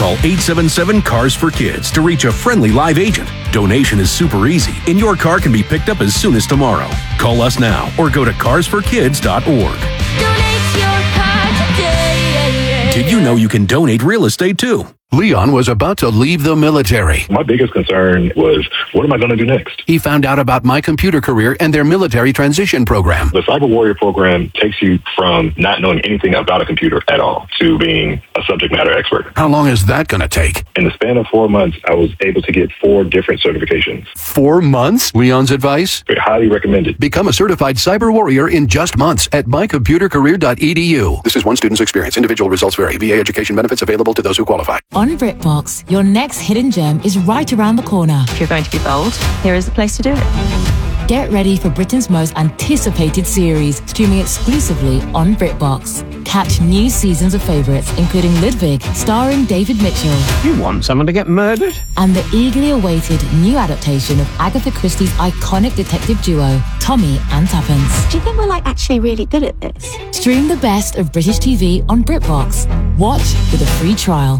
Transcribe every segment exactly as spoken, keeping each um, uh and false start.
Call eight seven seven, C A R S for Kids to reach a friendly live agent. Donation is super easy, and your car can be picked up as soon as tomorrow. Call us now or go to cars for kids dot org. Donate your car today. Did you know you can donate real estate too? Leon was about to leave the military. My biggest concern was, what am I going to do next? He found out about My Computer Career and their military transition program. The Cyber Warrior program takes you from not knowing anything about a computer at all to being a subject matter expert. How long is that going to take? In the span of four months, I was able to get four different certifications. Four months? Leon's advice? Very highly recommended. Become a certified cyber warrior in just months at my computer career dot e d u. This is one student's experience. Individual results vary. V A education benefits available to those who qualify. On BritBox, your next hidden gem is right around the corner. If you're going to be bold, here is the place to do it. Get ready for Britain's most anticipated series, streaming exclusively on BritBox. Catch new seasons of favourites, including Ludwig, starring David Mitchell. You want someone to get murdered? And the eagerly awaited new adaptation of Agatha Christie's iconic detective duo, Tommy and Tuppence. Do you think we're like actually really good at this? Stream the best of British T V on BritBox. Watch with a free trial.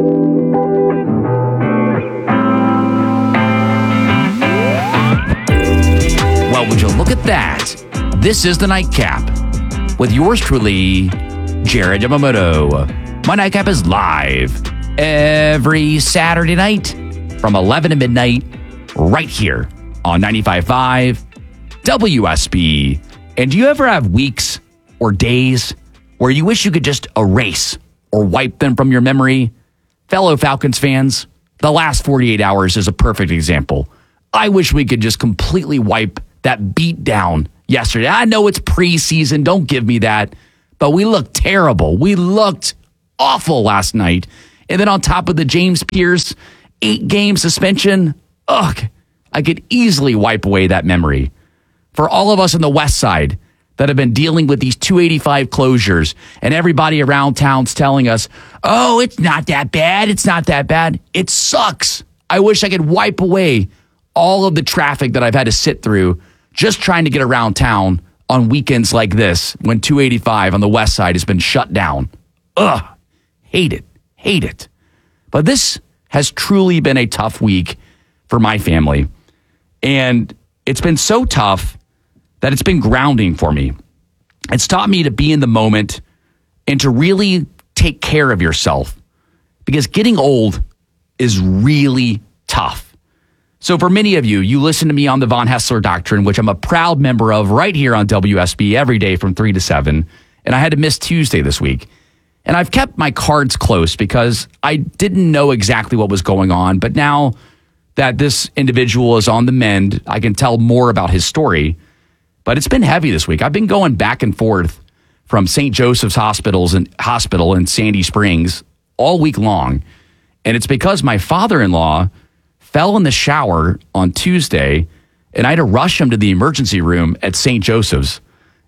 Well, would you look at that? This is the Nightcap with yours truly, Jared Yamamoto. My Nightcap is live every Saturday night from eleven to midnight right here on ninety-five point five W S B. And do you ever have weeks or days where you wish you could just erase or wipe them from your memory? Fellow Falcons fans, the last forty-eight hours is a perfect example. I wish we could just completely wipe that beat down yesterday. I know it's preseason. Don't give me that. But we looked terrible. We looked awful last night. And then on top of the James Pierce eight-game suspension, ugh, I could easily wipe away that memory. For all of us on the West Side that have been dealing with these two eighty-five closures and everybody around town's telling us, oh, it's not that bad. It's not that bad. It sucks. I wish I could wipe away all of the traffic that I've had to sit through just trying to get around town on weekends like this when two eighty-five on the West Side has been shut down. Ugh, hate it, hate it. But this has truly been a tough week for my family. And it's been so tough that it's been grounding for me. It's taught me to be in the moment and to really take care of yourself because getting old is really tough. So for many of you, you listen to me on the Von Hessler Doctrine, which I'm a proud member of right here on W S B every day from three to seven. And I had to miss Tuesday this week. And I've kept my cards close because I didn't know exactly what was going on. But now that this individual is on the mend, I can tell more about his story. But it's been heavy this week. I've been going back and forth from Saint Joseph's Hospitals and Hospital in Sandy Springs all week long. And it's because my father-in-law fell in the shower on Tuesday, and I had to rush him to the emergency room at Saint Joseph's.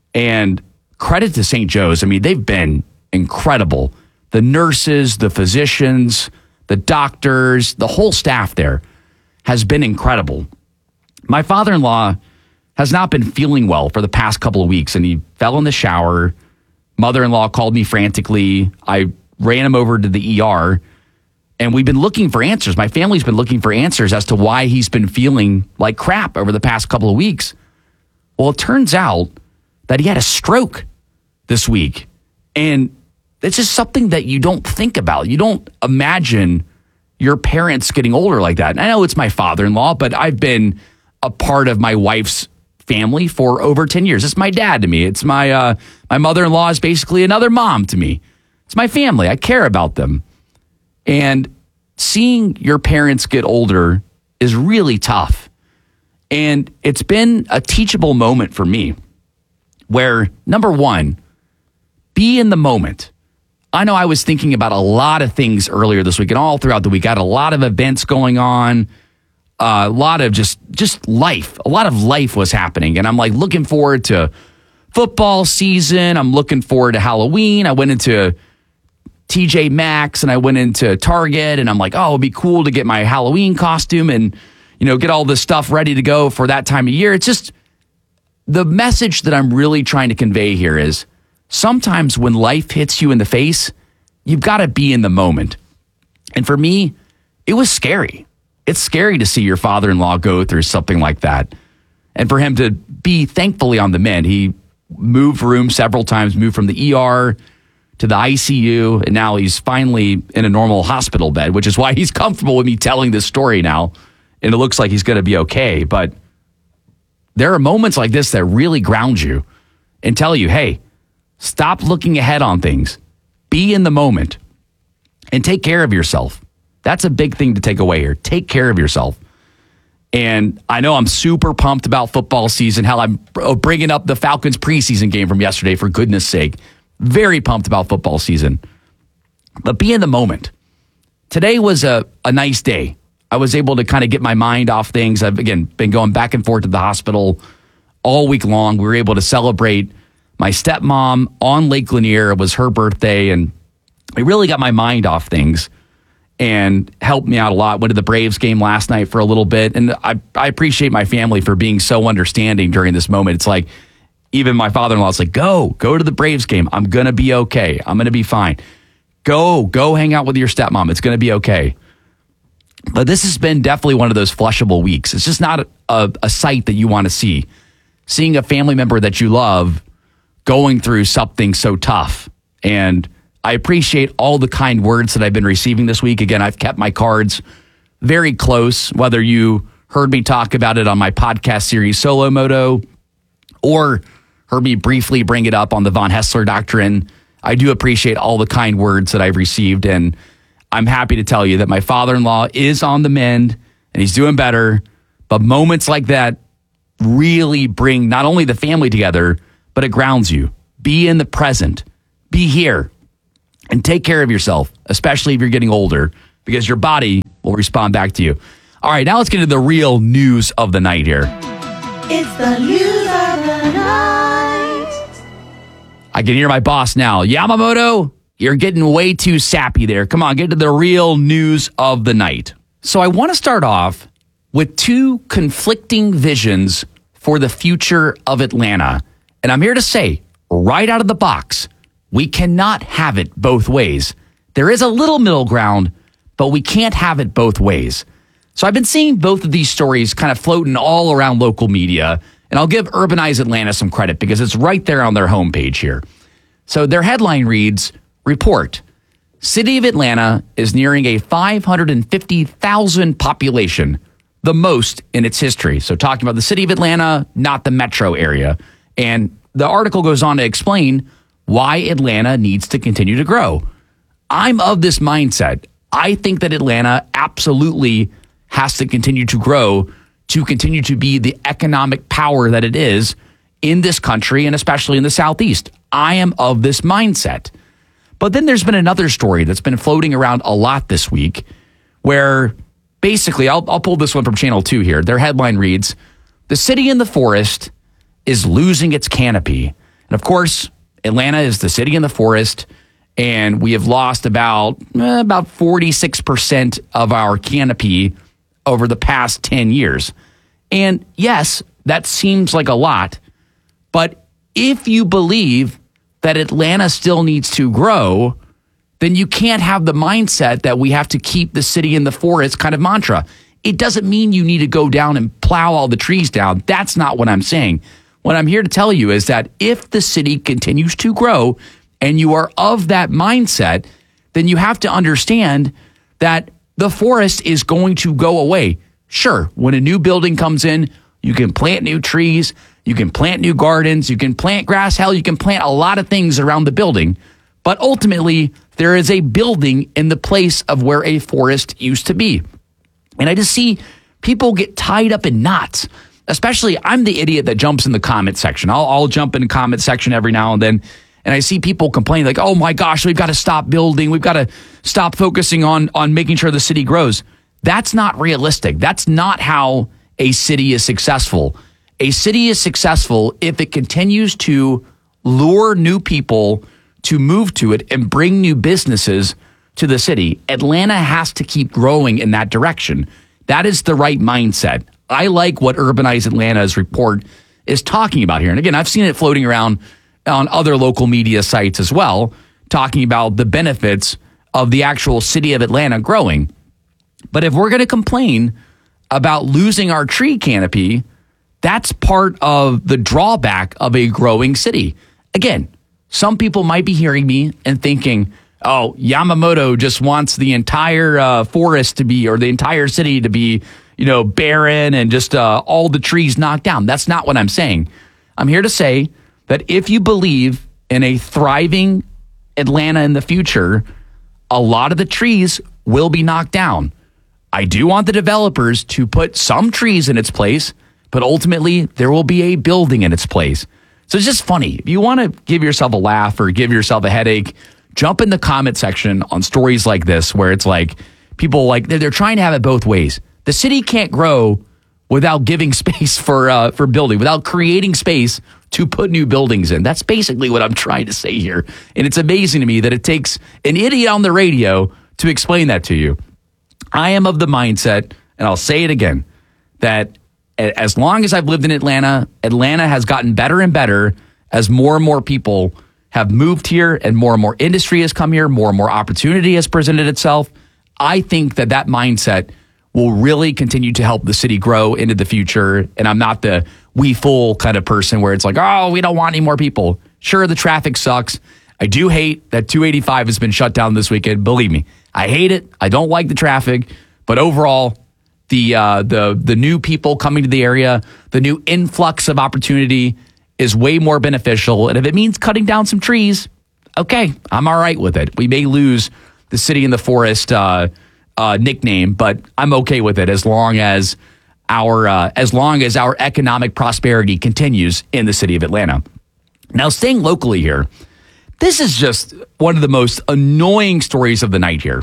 And credit to Saint Joe's. I mean, they've been incredible. The nurses, the physicians, the doctors, the whole staff there has been incredible. My father-in-law has not been feeling well for the past couple of weeks, and he fell in the shower. Mother-in-law called me frantically. I ran him over to the E R, and we've been looking for answers. My family's been looking for answers as to why he's been feeling like crap over the past couple of weeks. Well, it turns out that he had a stroke this week. And it's just something that you don't think about. You don't imagine your parents getting older like that. And I know it's my father-in-law, but I've been a part of my wife's family for over ten years. It's my dad to me. It's my, uh, my mother-in-law is basically another mom to me. It's my family. I care about them. And seeing your parents get older is really tough. And it's been a teachable moment for me where, number one, be in the moment. I know I was thinking about a lot of things earlier this week and all throughout the week. I had a lot of events going on, uh, a lot of just, just life. A lot of life was happening. And I'm like looking forward to football season. I'm looking forward to Halloween. I went into T J Maxx and I went into Target and I'm like, oh, it'd be cool to get my Halloween costume and, you know, get all this stuff ready to go for that time of year. It's just the message that I'm really trying to convey here is sometimes when life hits you in the face, you've got to be in the moment. And for me, it was scary. It's scary to see your father-in-law go through something like that. And for him to be thankfully on the mend. He moved rooms several times, moved from the E R to the I C U, and now he's finally in a normal hospital bed, which is why he's comfortable with me telling this story now. And it looks like he's going to be okay. But there are moments like this that really ground you and tell you, hey, stop looking ahead on things. Be in the moment and take care of yourself. That's a big thing to take away here. Take care of yourself. And I know I'm super pumped about football season. Hell, I'm bringing up the Falcons preseason game from yesterday, for goodness sake. Very pumped about football season. But be in the moment. Today was a, a nice day. I was able to kind of get my mind off things. I've, again, been going back and forth to the hospital all week long. We were able to celebrate my stepmom on Lake Lanier. It was her birthday, and it really got my mind off things and helped me out a lot. Went to the Braves game last night for a little bit, and I, I appreciate my family for being so understanding during this moment. It's like, even my father-in-law's like, go, go to the Braves game. I'm going to be okay. I'm going to be fine. Go, go hang out with your stepmom. It's going to be okay. But this has been definitely one of those flushable weeks. It's just not a, a, a sight that you want to see. Seeing a family member that you love going through something so tough. And I appreciate all the kind words that I've been receiving this week. Again, I've kept my cards very close, whether you heard me talk about it on my podcast series, Solo Moto, or heard me briefly bring it up on the Von Hessler Doctrine. I do appreciate all the kind words that I've received, and I'm happy to tell you that my father-in-law is on the mend, and he's doing better. But moments like that really bring not only the family together, but it grounds you. Be in the present. Be here. And take care of yourself, especially if you're getting older, because your body will respond back to you. All right, now let's get into the real news of the night here. It's the news of the night. I can hear my boss now. Yamamoto, you're getting way too sappy there. Come on, get to the real news of the night. So I want to start off with two conflicting visions for the future of Atlanta. And I'm here to say, right out of the box, we cannot have it both ways. There is a little middle ground, but we can't have it both ways. So I've been seeing both of these stories kind of floating all around local media, and I'll give Urbanize Atlanta some credit because it's right there on their homepage here. So their headline reads, Report, City of Atlanta is nearing a five hundred fifty thousand population, the most in its history. So talking about the City of Atlanta, not the metro area. And the article goes on to explain why Atlanta needs to continue to grow. I'm of this mindset. I think that Atlanta absolutely has to continue to grow to continue to be the economic power that it is in this country and especially in the Southeast. I am of this mindset. But then there's been another story that's been floating around a lot this week where basically, I'll, I'll pull this one from Channel two here. Their headline reads, The city in the forest is losing its canopy. And of course, Atlanta is the city in the forest, and we have lost about eh, about forty-six percent of our canopy over the past ten years. And yes, that seems like a lot, but if you believe that Atlanta still needs to grow, then you can't have the mindset that we have to keep the city in the forest kind of mantra. It doesn't mean you need to go down and plow all the trees down. That's not what I'm saying. What I'm here to tell you is that if the city continues to grow and you are of that mindset, then you have to understand that the forest is going to go away. Sure, when a new building comes in, you can plant new trees, you can plant new gardens, you can plant grass, hell, you can plant a lot of things around the building. But ultimately, there is a building in the place of where a forest used to be. And I just see people get tied up in knots. Especially, I'm the idiot that jumps in the comment section. I'll, I'll jump in the comment section every now and then, and I see people complaining like, oh my gosh, we've got to stop building. We've got to stop focusing on, on making sure the city grows. That's not realistic. That's not how a city is successful. A city is successful if it continues to lure new people to move to it and bring new businesses to the city. Atlanta has to keep growing in that direction. That is the right mindset. I like what Urbanize Atlanta's report is talking about here. And again, I've seen it floating around on other local media sites as well, talking about the benefits of the actual city of Atlanta growing. But if we're going to complain about losing our tree canopy, that's part of the drawback of a growing city. Again, some people might be hearing me and thinking, oh, Yamamoto just wants the entire uh, forest to be, or the entire city to be, you know, barren and just uh, all the trees knocked down. That's not what I'm saying. I'm here to say that if you believe in a thriving Atlanta in the future, a lot of the trees will be knocked down. I do want the developers to put some trees in its place, but ultimately there will be a building in its place. So it's just funny. If you want to give yourself a laugh or give yourself a headache, jump in the comment section on stories like this, where it's like people like they're, they're trying to have it both ways. The city can't grow without giving space for uh, for building, without creating space to put new buildings in. That's basically what I'm trying to say here. And it's amazing to me that it takes an idiot on the radio to explain that to you. I am of the mindset, and I'll say it again, that as long as I've lived in Atlanta, Atlanta has gotten better and better as more and more people have moved here and more and more industry has come here, more and more opportunity has presented itself. I think that that mindset will really continue to help the city grow into the future. And I'm not the we fool kind of person where it's like, oh, we don't want any more people. Sure, the traffic sucks. I do hate that two eighty-five has been shut down this weekend. Believe me, I hate it. I don't like the traffic. But overall, the uh, the the new people coming to the area, the new influx of opportunity is way more beneficial. And if it means cutting down some trees, okay, I'm all right with it. We may lose the city in the forest uh, uh, nickname, but I'm okay with it as long as our uh, as long as our economic prosperity continues in the city of Atlanta. Now, staying locally here, this is just one of the most annoying stories of the night here.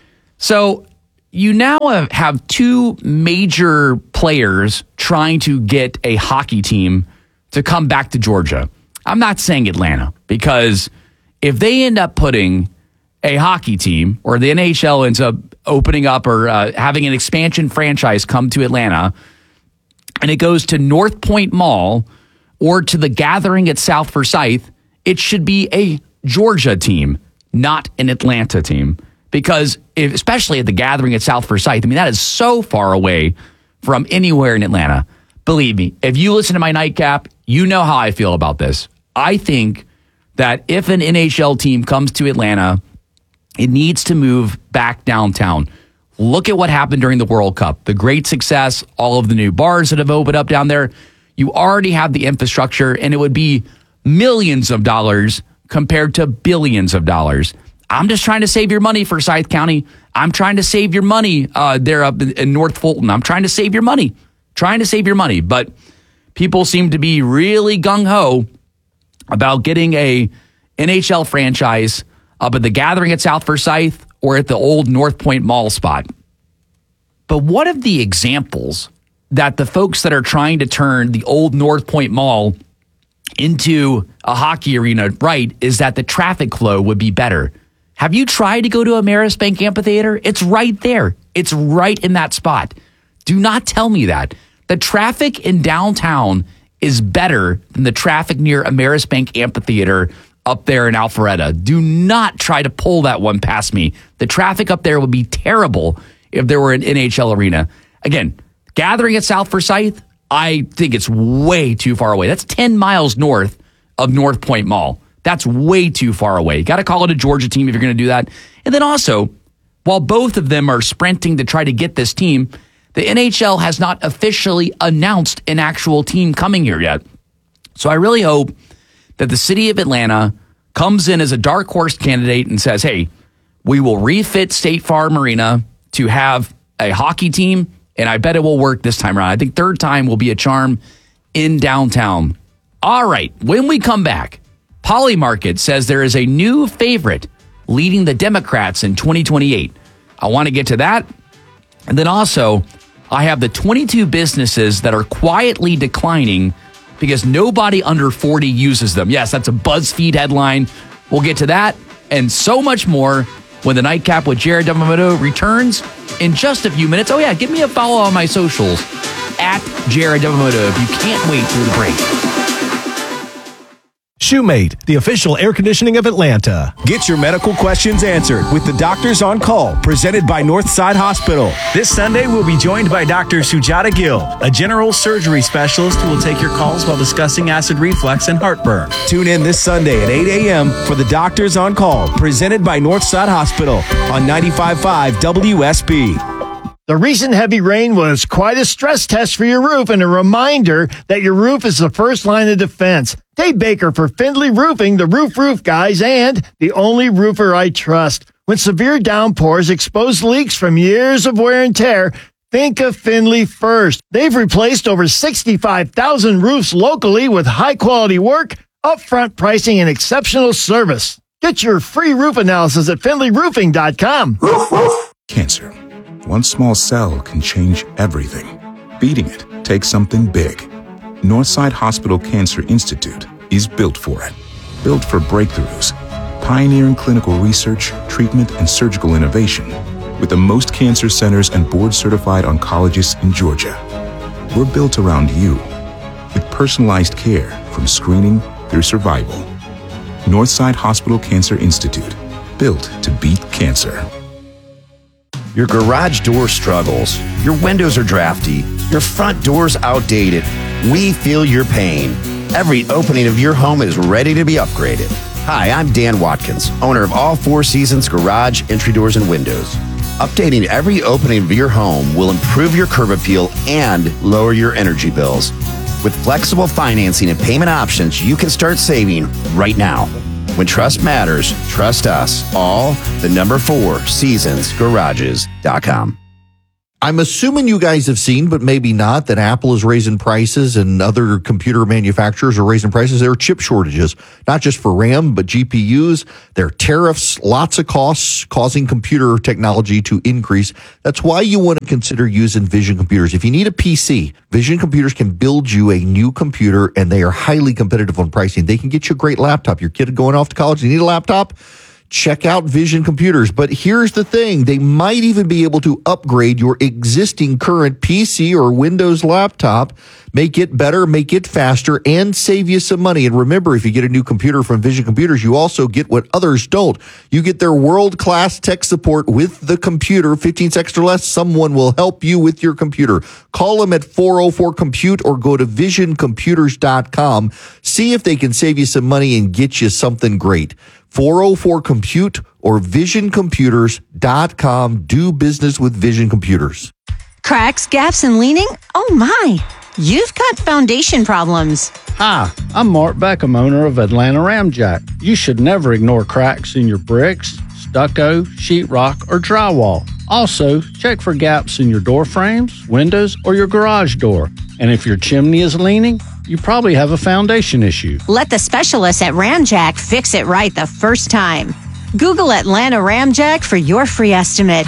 So you now have two major players trying to get a hockey team to come back to Georgia. I'm not saying Atlanta, because if they end up putting a hockey team, or the N H L ends up opening up or uh, having an expansion franchise come to Atlanta, and it goes to North Point Mall or to the Gathering at South Forsyth, it should be a Georgia team, not an Atlanta team. Because if, especially at the Gathering at South Forsyth, I mean, that is so far away from anywhere in Atlanta. Believe me, if you listen to my nightcap, you know how I feel about this. I think that if an N H L team comes to Atlanta, it needs to move back downtown. Look at what happened during the World Cup. The great success, all of the new bars that have opened up down there. You already have the infrastructure, and it would be millions of dollars compared to billions of dollars. I'm just trying to save your money, Forsyth County. I'm trying to save your money uh, there up in, in North Fulton. I'm trying to save your money. Trying to save your money. But people seem to be really gung-ho about getting a N H L franchise up at the Gathering at South Forsyth or at the old North Point Mall spot. But what of the examples that the folks that are trying to turn the old North Point Mall into a hockey arena right is that the traffic flow would be better? Have you tried to go to Ameris Bank Amphitheater? It's right there. It's right in that spot. Do not tell me that. The traffic in downtown is better than the traffic near Ameris Bank Amphitheater up there in Alpharetta. Do not try to pull that one past me. The traffic up there would be terrible if there were an N H L arena. Again, Gathering at South Forsyth, I think it's way too far away. That's ten miles north of North Point Mall. That's way too far away. You got to call it a Georgia team if you're going to do that. And then also, while both of them are sprinting to try to get this team, the N H L has not officially announced an actual team coming here yet. So I really hope that the city of Atlanta comes in as a dark horse candidate and says, hey, we will refit State Farm Arena to have a hockey team, and I bet it will work this time around. I think third time will be a charm in downtown. All right, when we come back, Polymarket says there is a new favorite leading the Democrats in twenty twenty-eight. I want to get to that. And then also, I have the twenty-two businesses that are quietly declining because nobody under forty uses them. Yes, that's a BuzzFeed headline. We'll get to that and so much more when the Nightcap with Jared Yamamoto returns in just a few minutes. Oh, yeah, give me a follow on my socials at Jared Yamamoto if you can't wait through the break. Shoemate, the official air conditioning of Atlanta. Get your medical questions answered with the Doctors on Call, presented by Northside Hospital. This Sunday, we'll be joined by Doctor Sujata Gill, a general surgery specialist who will take your calls while discussing acid reflux and heartburn. Tune in this Sunday at eight a.m. for the Doctors on Call, presented by Northside Hospital on ninety-five point five W S B. The recent heavy rain was quite a stress test for your roof and a reminder that your roof is the first line of defense. Dave Baker for Findlay Roofing, the Roof Roof Guys, and the only roofer I trust. When severe downpours expose leaks from years of wear and tear, think of Findlay first. They've replaced over sixty-five thousand roofs locally with high-quality work, upfront pricing, and exceptional service. Get your free roof analysis at Findlay Roofing dot com. Cancer. One small cell can change everything. Beating it takes something big. Northside Hospital Cancer Institute is built for it. Built for breakthroughs, pioneering clinical research, treatment, and surgical innovation, with the most cancer centers and board-certified oncologists in Georgia. We're built around you, with personalized care from screening through survival. Northside Hospital Cancer Institute, built to beat cancer. Your garage door struggles. Your windows are drafty. Your front door's outdated. We feel your pain. Every opening of your home is ready to be upgraded. Hi, I'm Dan Watkins, owner of All Four Seasons Garage Entry Doors and Windows. Updating every opening of your home will improve your curb appeal and lower your energy bills. With flexible financing and payment options, you can start saving right now. When trust matters, trust us. All the number four seasons garages dot com. I'm assuming you guys have seen, but maybe not, that Apple is raising prices and other computer manufacturers are raising prices. There are chip shortages, not just for RAM, but G P Us. There are tariffs, lots of costs causing computer technology to increase. That's why you want to consider using Vision Computers. If you need a P C, Vision Computers can build you a new computer, and they are highly competitive on pricing. They can get you a great laptop. Your kid going off to college, you need a laptop? Check out Vision Computers. But here's the thing. They might even be able to upgrade your existing current P C or Windows laptop, make it better, make it faster, and save you some money. And remember, if you get a new computer from Vision Computers, you also get what others don't. You get their world-class tech support with the computer. fifteen seconds or less, someone will help you with your computer. Call them at four oh four compute or go to vision computers dot com. See if they can save you some money and get you something great. four oh four compute or vision computers dot com. Do business with Vision Computers. Cracks, gaps, and leaning? Oh my, you've got foundation problems. Hi, I'm Mark Beckham, owner of Atlanta Ramjack. You should never ignore cracks in your bricks, stucco, sheetrock, or drywall. Also, check for gaps in your door frames, windows, or your garage door. And if your chimney is leaning, you probably have a foundation issue. Let the specialists at Ramjack fix it right the first time. Google Atlanta Ramjack for your free estimate.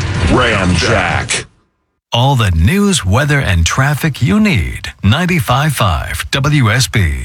Ramjack. All the news, weather, and traffic you need. ninety-five point five W S B.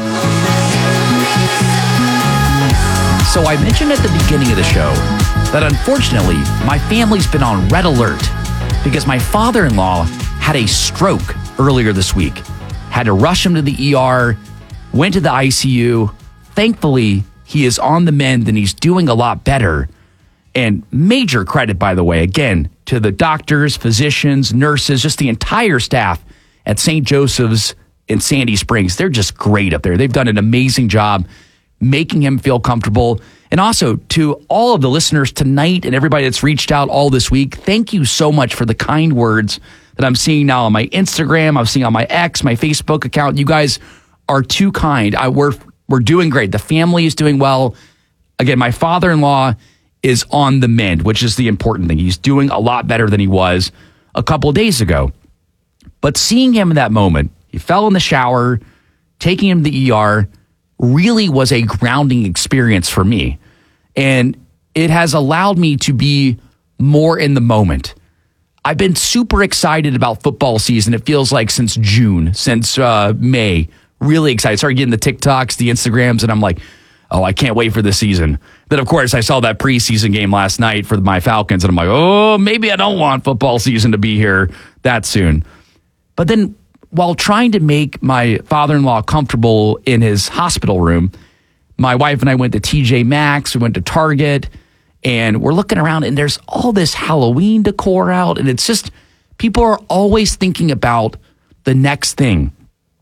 So I mentioned at the beginning of the show that unfortunately my family's been on red alert because my father-in-law had a stroke earlier this week. Had to rush him to the E R, went to the I C U. Thankfully, he is on the mend and he's doing a lot better. And major credit, by the way, again, to the doctors, physicians, nurses, just the entire staff at Saint Joseph's in Sandy Springs. They're just great up there. They've done an amazing job making him feel comfortable. And also to all of the listeners tonight and everybody that's reached out all this week, thank you so much for the kind words that I'm seeing now on my Instagram. I'm seeing on my X, my Facebook account. You guys are too kind. I, we're, we're doing great. The family is doing well. Again, my father-in-law is on the mend, which is the important thing. He's doing a lot better than he was a couple of days ago. But seeing him in that moment, he fell in the shower, taking him to the E R, really was a grounding experience for me. And it has allowed me to be more in the moment. I've been super excited about football season. It feels like since June, since uh, May. Really excited. Started getting the TikToks, the Instagrams, and I'm like, oh, I can't wait for the season. Then, of course, I saw that preseason game last night for my Falcons, and I'm like, oh, maybe I don't want football season to be here that soon. But then while trying to make my father-in-law comfortable in his hospital room, My wife and I went to T J Maxx, we went to Target, and we're looking around and there's all this Halloween decor out. And it's just, people are always thinking about the next thing.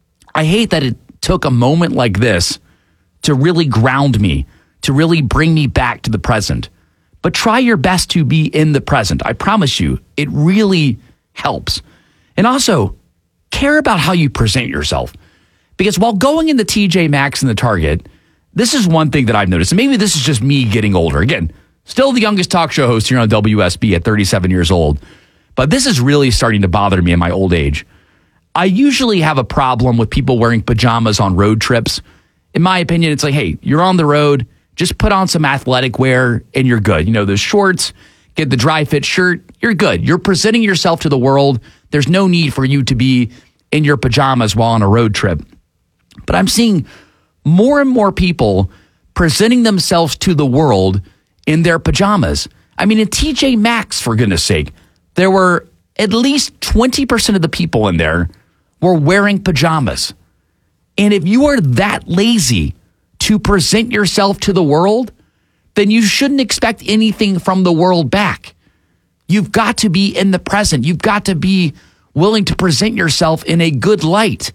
I hate that it took a moment like this to really ground me, to really bring me back to the present. But try your best to be in the present. I promise you, it really helps. And also, care about how you present yourself. Because while going into T J Maxx and the Target, this is one thing that I've noticed. And maybe this is just me getting older. Again, still the youngest talk show host here on W S B at thirty-seven years old. But this is really starting to bother me in my old age. I usually have a problem with people wearing pajamas on road trips. In my opinion, it's like, hey, you're on the road, just put on some athletic wear and you're good. You know, the shorts, get the dry fit shirt, you're good. You're presenting yourself to the world. There's no need for you to be in your pajamas while on a road trip. But I'm seeing more and more people presenting themselves to the world in their pajamas. I mean, in T J Maxx, for goodness sake, there were at least twenty percent of the people in there were wearing pajamas. And if you are that lazy to present yourself to the world, then you shouldn't expect anything from the world back. You've got to be in the present. You've got to be willing to present yourself in a good light.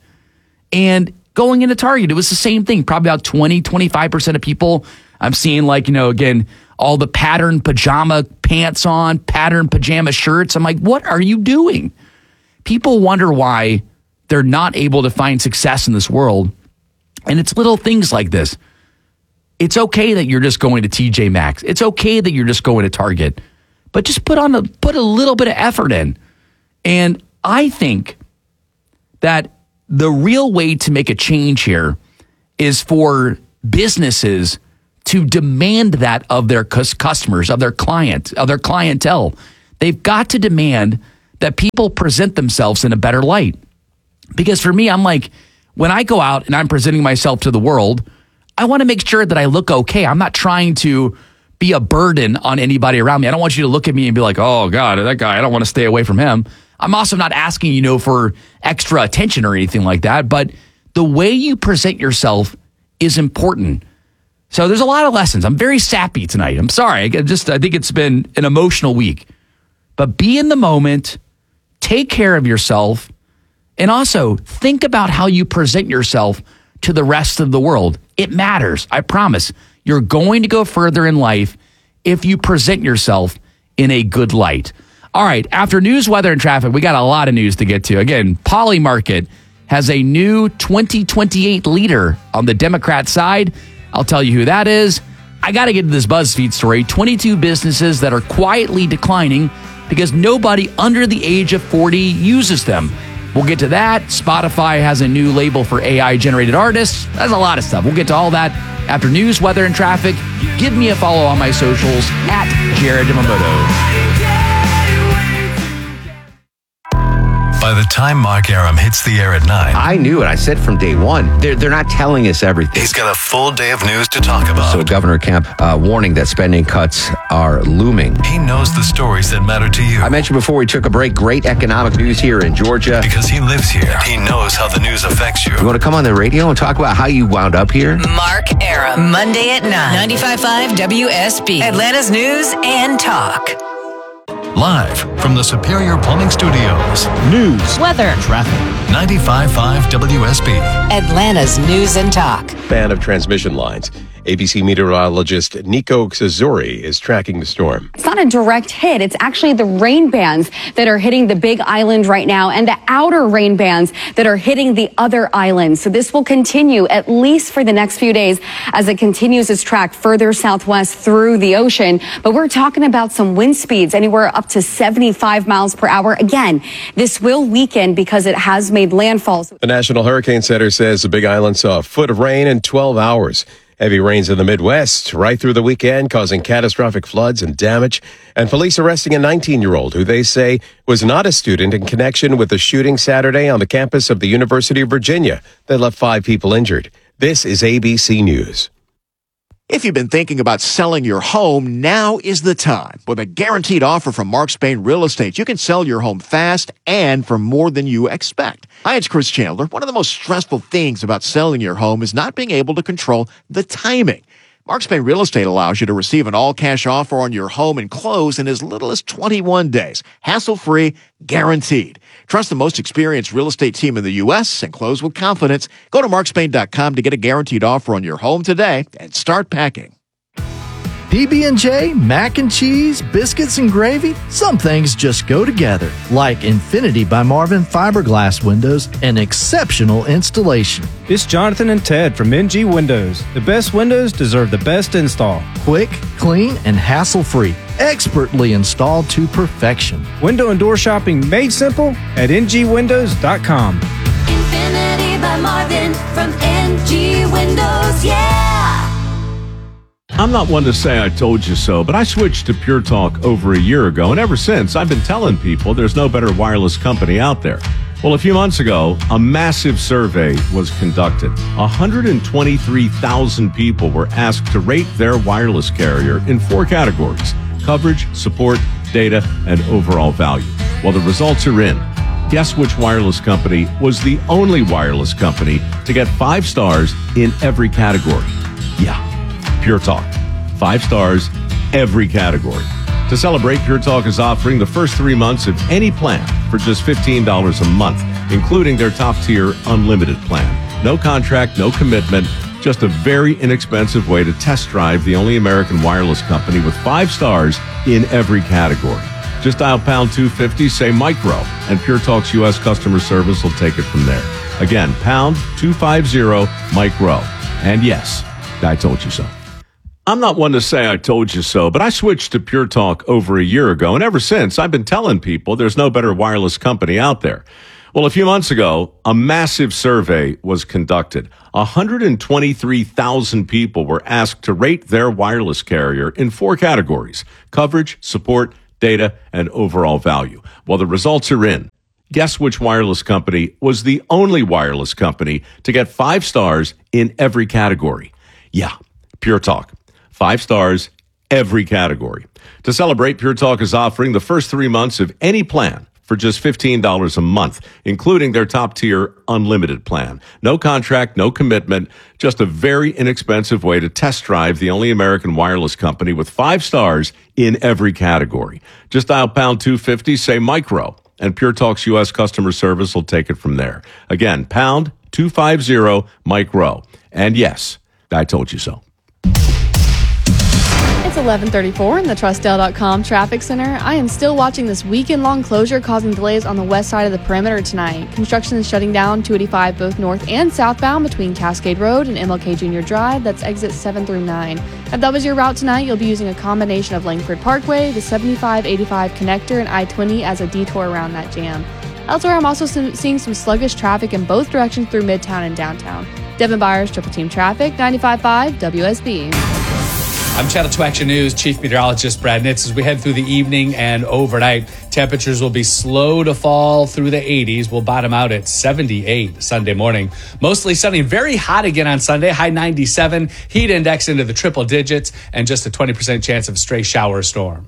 And going into Target, it was the same thing. Probably about twenty, twenty-five percent of people I'm seeing, like, you know, again, all the patterned pajama pants on, patterned pajama shirts. I'm like, what are you doing? People wonder why they're not able to find success in this world. And it's little things like this. It's okay that you're just going to T J Maxx. It's okay that you're just going to Target. But just put on a, put a little bit of effort in. And I think that the real way to make a change here is for businesses to demand that of their customers, of their client, of their clientele. They've got to demand that people present themselves in a better light. Because for me, I'm like, when I go out and I'm presenting myself to the world, I want to make sure that I look okay. I'm not trying to be a burden on anybody around me. I don't want you to look at me and be like, oh God, that guy, I don't want to stay away from him. I'm also not asking, you know, for extra attention or anything like that. But the way you present yourself is important. So there's a lot of lessons. I'm very sappy tonight. I'm sorry. I just, I think it's been an emotional week. But be in the moment, take care of yourself, and also think about how you present yourself to the rest of the world. It matters. I promise. You're going to go further in life if you present yourself in a good light. All right. After news, weather, and traffic, we got a lot of news to get to. Again, Poly Market has a new twenty twenty-eight leader on the Democrat side. I'll tell you who that is. I got to get to this BuzzFeed story. twenty-two businesses that are quietly declining because nobody under the age of forty uses them. We'll get to that. Spotify has a new label for A I-generated artists. That's a lot of stuff. We'll get to all that after news, weather, and traffic. Give me a follow on my socials at Jared Yamamoto. By the time Mark Aram hits the air at nine, I knew it. I said from day one, they're, they're not telling us everything. He's got a full day of news to talk about. So Governor Kemp uh, warning that spending cuts are looming. He knows the stories that matter to you. I mentioned before we took a break, great economic news here in Georgia. Because he lives here. He knows how the news affects you. You want to come on the radio and talk about how you wound up here? Mark Aram, Monday at nine, ninety-five point five W S B, Atlanta's News and Talk. Live from the Superior Plumbing Studios. News, weather, traffic. ninety-five point five W S B. Atlanta's News and Talk. Fan of transmission lines. A B C meteorologist Nico Xazuri is tracking the storm. It's not a direct hit. It's actually the rain bands that are hitting the Big Island right now and the outer rain bands that are hitting the other islands. So this will continue at least for the next few days as it continues its track further southwest through the ocean. But we're talking about some wind speeds anywhere up to seventy-five miles per hour. Again, this will weaken because it has made landfall. The National Hurricane Center says the Big Island saw a foot of rain in twelve hours. Heavy rains in the Midwest right through the weekend, causing catastrophic floods and damage. And police arresting a nineteen-year-old who they say was not a student in connection with the shooting Saturday on the campus of the University of Virginia that left five people injured. This is A B C News. If you've been thinking about selling your home, now is the time. With a guaranteed offer from Mark Spain Real Estate, you can sell your home fast and for more than you expect. Hi, it's Chris Chandler. One of the most stressful things about selling your home is not being able to control the timing. Mark Spain Real Estate allows you to receive an all-cash offer on your home and close in as little as twenty-one days. Hassle-free, guaranteed. Trust the most experienced real estate team in the U S and close with confidence. Go to mark spain dot com to get a guaranteed offer on your home today and start packing. P B and J, mac and cheese, biscuits and gravy, some things just go together, like Infinity by Marvin fiberglass windows and exceptional installation. It's Jonathan and Ted from N G Windows. The best windows deserve the best install. Quick, clean, and hassle-free. Expertly installed to perfection. Window and door shopping made simple at N G windows dot com. Infinity by Marvin from N G Windows, yeah! I'm not one to say I told you so, but I switched to Pure Talk over a year ago, and ever since, I've been telling people there's no better wireless company out there. Well, a few months ago, a massive survey was conducted. one hundred twenty-three thousand people were asked to rate their wireless carrier in four categories: coverage, support, data, and overall value. Well, the results are in. Guess which wireless company was the only wireless company to get five stars in every category? Yeah, Pure Talk. Five stars, every category. To celebrate, Pure Talk is offering the first three months of any plan for just fifteen dollars a month, including their top-tier unlimited plan. No contract, no commitment, just a very inexpensive way to test drive the only American wireless company with five stars in every category. Just dial pound two fifty, say micro, and Pure Talk's U S customer service will take it from there. Again, pound two fifty, micro. And yes, I told you so. I'm not one to say I told you so, but I switched to Pure Talk over a year ago, and ever since, I've been telling people there's no better wireless company out there. Well, a few months ago, a massive survey was conducted. one hundred twenty-three thousand people were asked to rate their wireless carrier in four categories: coverage, support, data, and overall value. Well, the results are in. Guess which wireless company was the only wireless company to get five stars in every category? Yeah, Pure Talk. Five stars, every category. To celebrate, Pure Talk is offering the first three months of any plan for just fifteen dollars a month, including their top-tier unlimited plan. No contract, no commitment, just a very inexpensive way to test drive the only American wireless company with five stars in every category. Just dial pound two fifty, say micro, and Pure Talk's U S customer service will take it from there. Again, pound two fifty, micro. And yes, I told you so. It's eleven thirty-four in the Trustdale dot com traffic center. I am still watching this weekend-long closure causing delays on the west side of the perimeter tonight. Construction is shutting down two eighty-five both north and southbound between Cascade Road and M L K Junior Drive. That's exits seven through nine. If that was your route tonight, you'll be using a combination of Langford Parkway, the seventy-five eighty-five connector, and I twenty as a detour around that jam. Elsewhere, I'm also some, seeing some sluggish traffic in both directions through Midtown and downtown. Devin Byers, Triple Team Traffic, ninety-five point five W S B. I'm Channel two Action News Chief Meteorologist Brad Nitz. As we head through the evening and overnight, temperatures will be slow to fall through the eighties. We'll bottom out at seventy-eight Sunday morning. Mostly sunny, very hot again on Sunday, high ninety-seven. Heat index into the triple digits, and just a twenty percent chance of stray shower or storm.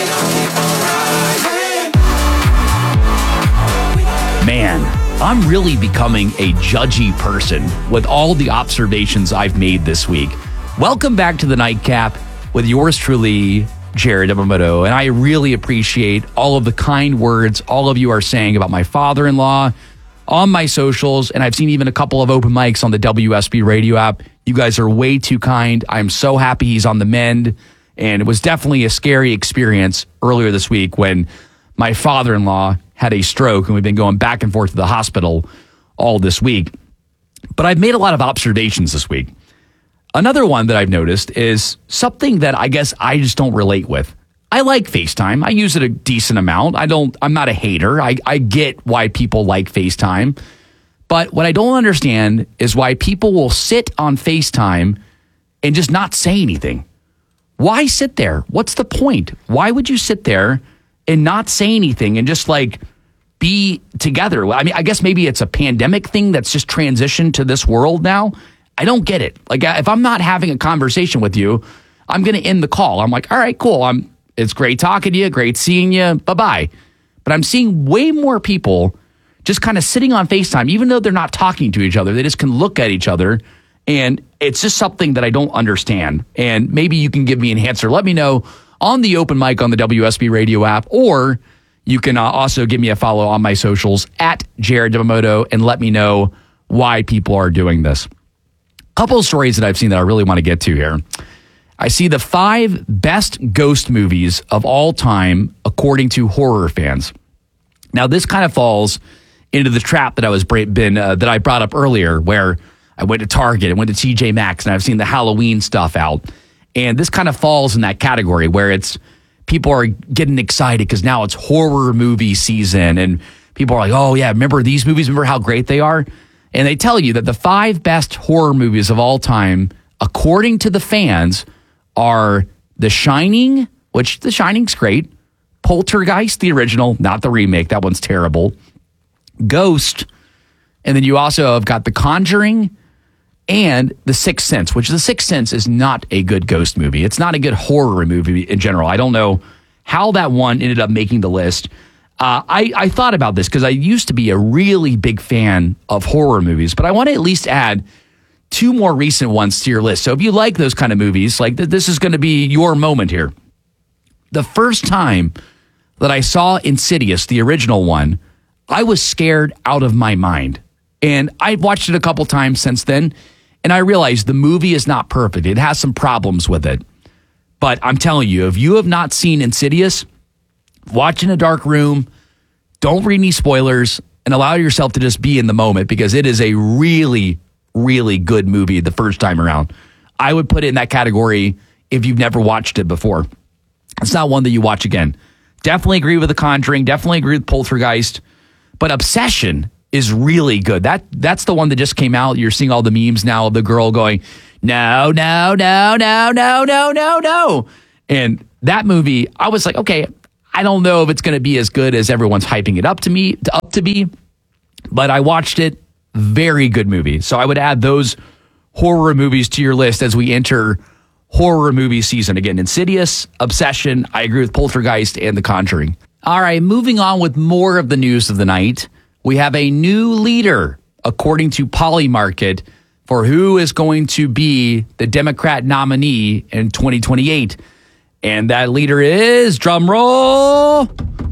Man, I'm really becoming a judgy person with all the observations I've made this week. Welcome back to the Nightcap with yours truly, Jared Yamamoto. And I really appreciate all of the kind words all of you are saying about my father-in-law on my socials. And I've seen even a couple of open mics on the W S B radio app. You guys are way too kind. I'm so happy he's on the mend. And it was definitely a scary experience earlier this week when my father-in-law had a stroke and we've been going back and forth to the hospital all this week. But I've made a lot of observations this week. Another one that I've noticed is something that I guess I just don't relate with. I like FaceTime. I use it a decent amount. I don't, I'm not a hater. I, I get why people like FaceTime. But what I don't understand is why people will sit on FaceTime and just not say anything. Why sit there? What's the point? Why would you sit there and not say anything and just like be together? I mean, I guess maybe it's a pandemic thing that's just transitioned to this world now. I don't get it. Like, if I'm not having a conversation with you, I'm going to end the call. I'm like, all right, cool. I'm. It's great talking to you. Great seeing you. Bye-bye. But I'm seeing way more people just kind of sitting on FaceTime, even though they're not talking to each other. They just can look at each other. And it's just something that I don't understand. And maybe you can give me an answer. Let me know on the open mic on the W S B radio app, or you can uh, also give me a follow on my socials at Jared Yamamoto and let me know why people are doing this. A couple of stories that I've seen that I really want to get to here. I see the five best ghost movies of all time, according to horror fans. Now, this kind of falls into the trap that I was been uh, that I brought up earlier, where I went to Target, I went to T J Maxx, and I've seen the Halloween stuff out. And this kind of falls in that category where it's people are getting excited because now it's horror movie season, and people are like, "Oh yeah, remember these movies? Remember how great they are?" And they tell you that the five best horror movies of all time, according to the fans, are The Shining, which The Shining's great, Poltergeist, the original, not the remake, that one's terrible, Ghost, and then you also have got The Conjuring and The Sixth Sense, which The Sixth Sense is not a good ghost movie. It's not a good horror movie in general. I don't know how that one ended up making the list. Uh, I, I thought about this because I used to be a really big fan of horror movies, but I want to at least add two more recent ones to your list. So if you like those kind of movies, like th- this is going to be your moment here. The first time that I saw Insidious, the original one, I was scared out of my mind. And I've watched it a couple times since then, and I realized the movie is not perfect. It has some problems with it. But I'm telling you, if you have not seen Insidious, watch in a dark room, don't read any spoilers, and allow yourself to just be in the moment, because it is a really, really good movie the first time around. I would put it in that category if you've never watched it before. It's not one that you watch again. Definitely agree with The Conjuring. Definitely agree with Poltergeist. But Obsession is really good. That That's the one that just came out. You're seeing all the memes now of the girl going, no, no, no, no, no, no, no, no. And that movie, I was like, okay, I don't know if it's going to be as good as everyone's hyping it up to me up to be, but I watched it. Very good movie. So I would add those horror movies to your list as we enter horror movie season. Again, Insidious, Obsession, I agree with Poltergeist, and The Conjuring. All right, moving on with more of the news of the night. We have a new leader, according to Polymarket, for who is going to be the Democrat nominee in twenty twenty-eight. And that leader is, drum roll,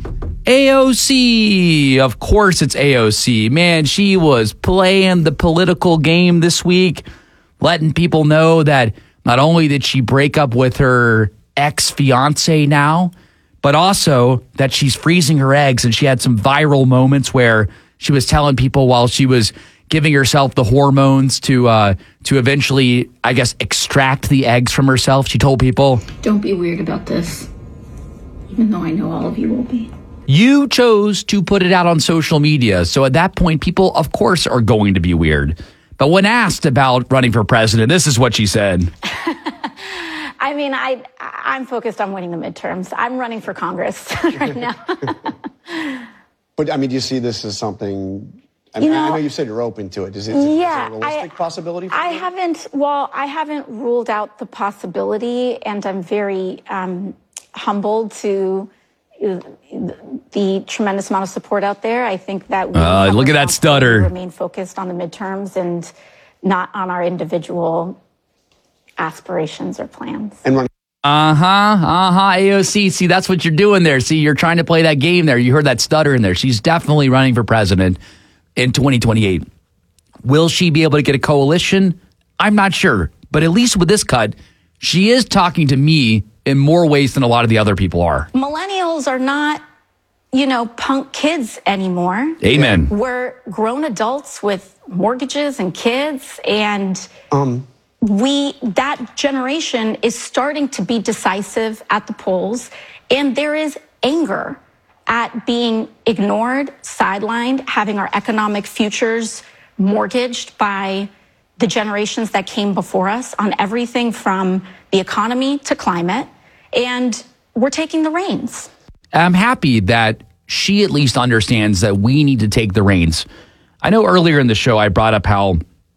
A O C. Of course it's A O C. Man, she was playing the political game this week, letting people know that not only did she break up with her ex-fiance now, but also that she's freezing her eggs. And she had some viral moments where she was telling people while she was giving herself the hormones to uh, to eventually, I guess, extract the eggs from herself. She told people, "Don't be weird about this, even though I know all of you will be." You chose to put it out on social media. So at that point, people, of course, are going to be weird. But when asked about running for president, this is what she said. I mean, I, I'm focused on winning the midterms. I'm running for Congress right now. But, I mean, do you see this as something... I mean, You know, I know you said you're open to it. Is it, is it yeah, a realistic I, possibility for I you? haven't, well, I haven't ruled out the possibility, and I'm very um, humbled to the tremendous amount of support out there. I think that we Uh, have look at that stutter. to remain focused on the midterms and not on our individual aspirations or plans. And run- Uh-huh, uh-huh, A O C. See, that's what you're doing there. See, you're trying to play that game there. You heard that stutter in there. She's definitely running for president in twenty twenty-eight. Will she be able to get a coalition? I'm not sure. But at least with this cut, she is talking to me in more ways than a lot of the other people are. Millennials are not, you know, punk kids anymore. Amen. We're grown adults with mortgages and kids, and um, we, that generation is starting to be decisive at the polls, and there is anger at being ignored, sidelined, having our economic futures mortgaged by the generations that came before us on everything from the economy to climate, and we're taking the reins. I'm happy that she at least understands that we need to take the reins. I know earlier in the show I brought up how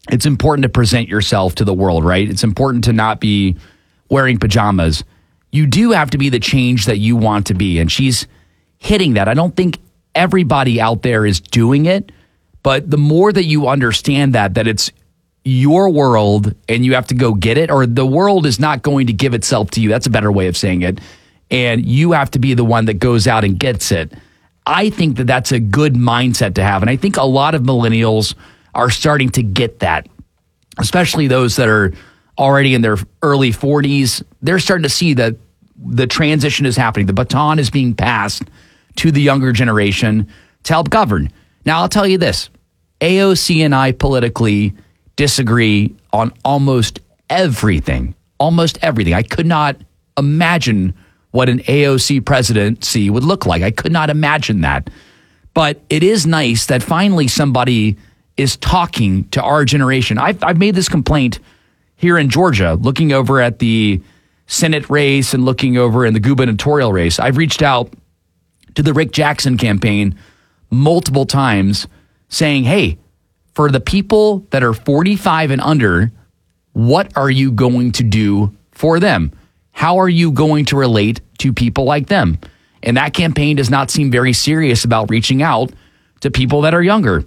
it's important to present yourself to the world, right? It's important to not be wearing pajamas. You do have to be the change that you want to be. And she's hitting that. I don't think everybody out there is doing it, but the more that you understand that, that it's your world and you have to go get it, or the world is not going to give itself to you. That's a better way of saying it. And you have to be the one that goes out and gets it. I think that that's a good mindset to have. And I think a lot of millennials are starting to get that, especially those that are already in their early forties. They're starting to see that the transition is happening. The baton is being passed to the younger generation to help govern. Now, I'll tell you this. A O C and I politically disagree on almost everything. Almost everything. I could not imagine what an A O C presidency would look like. I could not imagine that. But it is nice that finally somebody is talking to our generation. I've, I've made this complaint here in Georgia, looking over at the Senate race and looking over in the gubernatorial race. I've reached out to the Rick Jackson campaign multiple times saying, hey, for the people that are forty-five and under, what are you going to do for them? How are you going to relate to people like them? And that campaign does not seem very serious about reaching out to people that are younger.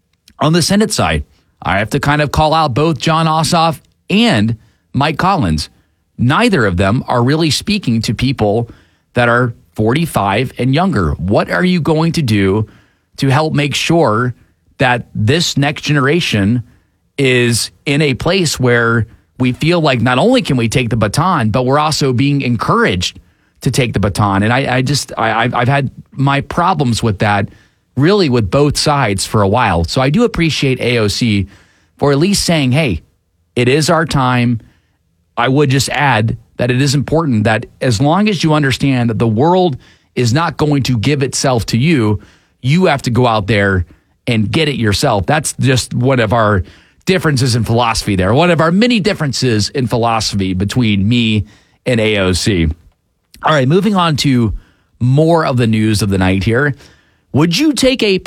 On the Senate side, I have to kind of call out both Jon Ossoff and Mike Collins. Neither of them are really speaking to people that are forty-five and younger. What are you going to do to help make sure that this next generation is in a place where we feel like not only can we take the baton, but we're also being encouraged to take the baton? And I, I just, I, I've had my problems with that, really with both sides for a while. So I do appreciate A O C for at least saying, hey, it is our time. I would just add that it is important that as long as you understand that the world is not going to give itself to you, you have to go out there and get it yourself. That's just one of our differences in philosophy there. One of our many differences in philosophy between me and A O C. All right, moving on to more of the news of the night here. Would you take a